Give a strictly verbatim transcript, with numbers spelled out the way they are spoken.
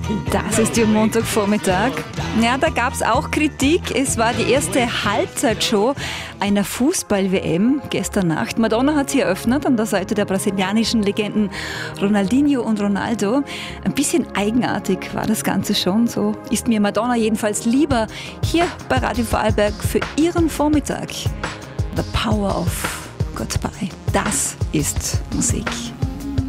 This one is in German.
Das ist Ihr Montagvormittag. Ja, da gab es auch Kritik. Es war die erste Halbzeitshow einer Fußball-W M gestern Nacht. Madonna hat sie eröffnet an der Seite der brasilianischen Legenden Ronaldinho und Ronaldo. Ein bisschen eigenartig war das Ganze schon. So ist mir Madonna jedenfalls lieber hier bei Radio Vorarlberg für Ihren Vormittag. The Power of Goodbye. Das ist Musik.